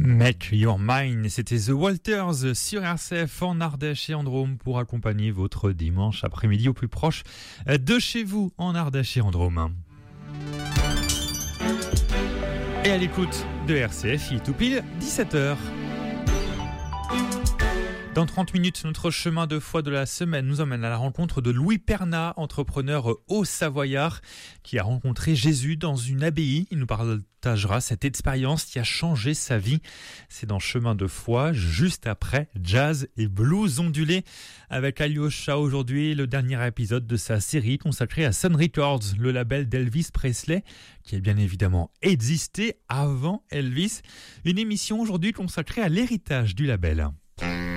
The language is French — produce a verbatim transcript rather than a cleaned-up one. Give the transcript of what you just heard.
Make Your Mind, c'était The Walters sur R C F en Ardèche et en Drôme pour accompagner votre dimanche après-midi au plus proche de chez vous en Ardèche et en Drôme. Et à l'écoute de R C F, il est tout pile dix-sept heures. Dans trente minutes, notre chemin de foi de la semaine nous emmène à la rencontre de Louis Pernat, entrepreneur haut-savoyard, qui a rencontré Jésus dans une abbaye. Il nous partagera cette expérience qui a changé sa vie. C'est dans Chemin de foi, juste après Jazz et Blues ondulés, avec Alyosha aujourd'hui, le dernier épisode de sa série consacrée à Sun Records, le label d'Elvis Presley, qui a bien évidemment existé avant Elvis. Une émission aujourd'hui consacrée à l'héritage du label.